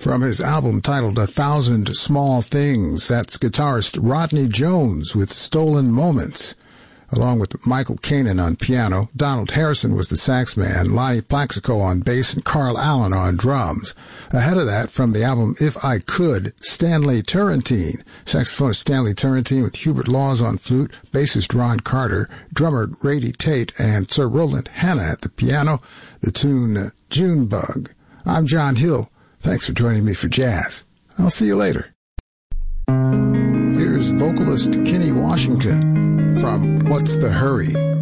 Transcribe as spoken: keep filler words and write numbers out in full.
From his album titled A Thousand Small Things, that's guitarist Rodney Jones with Stolen Moments, along with Michael Kanan on piano. Donald Harrison was the sax man, Lonnie Plaxico on bass, and Carl Allen on drums. Ahead of that, from the album If I Could, Stanley Turrentine, saxophonist Stanley Turrentine with Hubert Laws on flute, bassist Ron Carter, drummer Grady Tate, and Sir Roland Hanna at the piano, the tune Junebug. I'm John Hill. Thanks for joining me for jazz. I'll see you later. Here's vocalist Kenny Washington from What's the Hurry?